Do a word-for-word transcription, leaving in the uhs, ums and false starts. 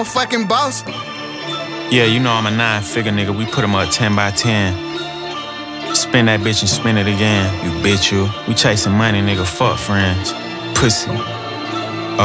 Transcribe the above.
fucking boss. Yeah, you know I'm a nine-figure nigga. We put him up ten by ten. Spin that bitch and spin it again. You bitch, you. We chasing money, nigga. Fuck friends. Pussy.